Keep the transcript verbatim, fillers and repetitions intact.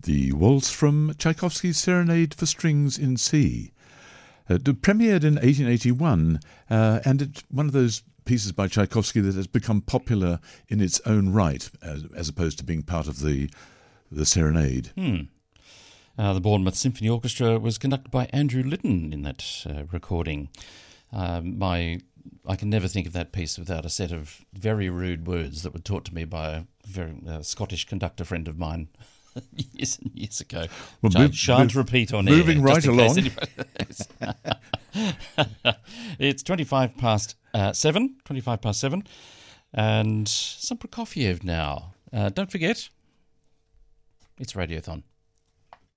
the waltz from Tchaikovsky's Serenade for Strings in C. Uh, it premiered in eighteen eighty-one, uh, and it's one of those pieces by Tchaikovsky that has become popular in its own right, as, as opposed to being part of the the serenade. Hmm. Uh, the Bournemouth Symphony Orchestra was conducted by Andrew Litton in that uh, recording. Uh, my, I can never think of that piece without a set of very rude words that were taught to me by a very uh, Scottish conductor friend of mine years and years ago, Well, which I move, shan't move, repeat on moving air. right along. It's twenty-five past uh, seven, twenty-five past seven, and some Prokofiev now. Uh, don't forget, it's Radiothon.